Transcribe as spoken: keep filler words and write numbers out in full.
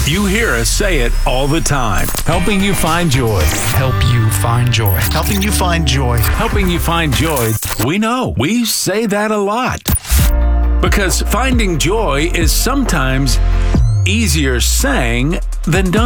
You hear us say it all the time. Helping you find joy. Help you find joy. Helping you find joy. Helping you find joy. We know. We say that a lot. Because finding joy is sometimes easier saying than done.